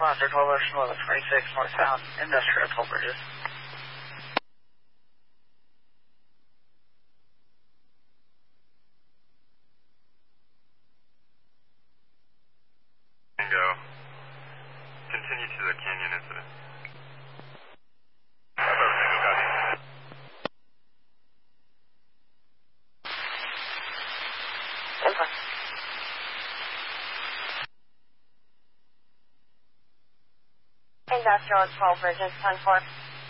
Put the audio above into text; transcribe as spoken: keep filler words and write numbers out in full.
Monster twelve Ocean eleven twenty-six northbound, industrial toll bridges. Tango. Continue to the canyon incident. Info. Industrial twelve bridges, ten four.